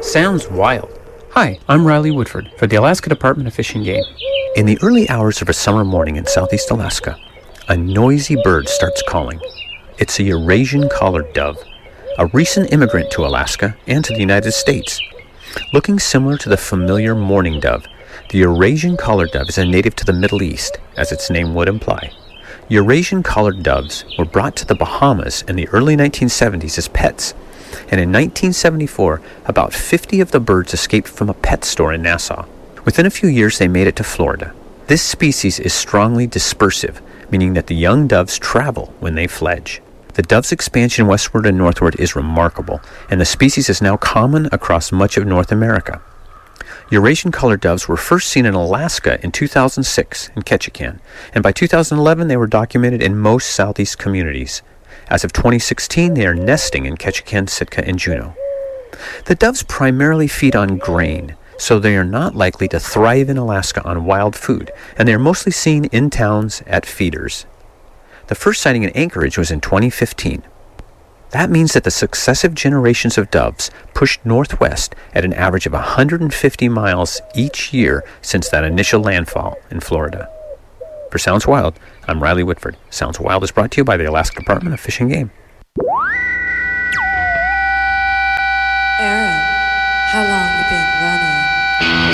Sounds wild. Hi, I'm Riley Woodford for the Alaska Department of Fish and Game. In the early hours of a summer morning in southeast Alaska, a noisy bird starts calling. It's a Eurasian collared dove, a recent immigrant to Alaska and to the United States. Looking similar to the familiar mourning dove, the Eurasian collared dove is a native to the Middle East, as its name would imply. Eurasian collared doves were brought to the Bahamas in the early 1970s as pets, and in 1974, about 50 of the birds escaped from a pet store in Nassau. Within a few years, they made it to Florida. This species is strongly dispersive, meaning that the young doves travel when they fledge. The dove's expansion westward and northward is remarkable, and the species is now common across much of North America. Eurasian collared doves were first seen in Alaska in 2006 in Ketchikan, and by 2011 they were documented in most southeast communities. As of 2016, they are nesting in Ketchikan, Sitka, and Juneau. The doves primarily feed on grain, so they are not likely to thrive in Alaska on wild food, and they are mostly seen in towns at feeders. The first sighting in Anchorage was in 2015. That means that the successive generations of doves pushed northwest at an average of 150 miles each year since that initial landfall in Florida. For Sounds Wild, I'm Riley Whitford. Sounds Wild is brought to you by the Alaska Department of Fish and Game.